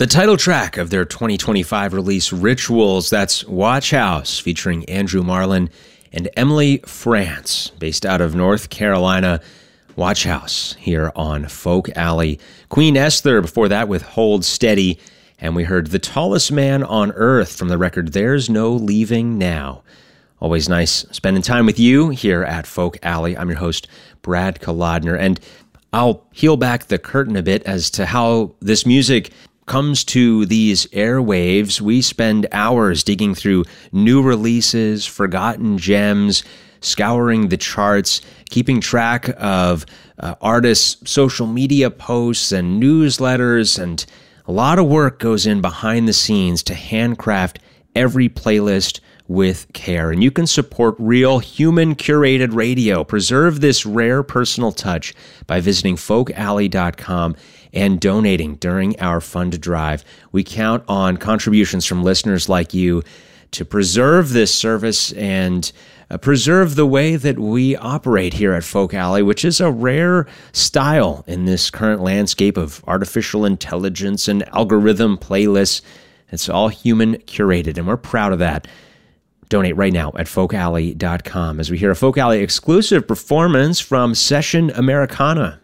The title track of their 2025 release, Rituals, that's Watch House, featuring Andrew Marlin and Emily France, based out of North Carolina. Watch House here on Folk Alley. Queen Esther before that with Hold Steady, and we heard The Tallest Man on Earth from the record There's No Leaving Now. Always nice spending time with you here at Folk Alley. I'm your host, Brad Kolodner, and I'll peel back the curtain a bit as to how this music comes to these airwaves. We spend hours digging through new releases, forgotten gems, scouring the charts, keeping track of artists' social media posts and newsletters, and a lot of work goes in behind the scenes to handcraft every playlist with care. And you can support real human-curated radio. Preserve this rare personal touch by visiting folkalley.com and donating during our fund drive. We count on contributions from listeners like you to preserve this service and preserve the way that we operate here at Folk Alley, which is a rare style in this current landscape of artificial intelligence and algorithm playlists. It's all human curated, and we're proud of that. Donate right now at folkalley.com as we hear a Folk Alley exclusive performance from Session Americana.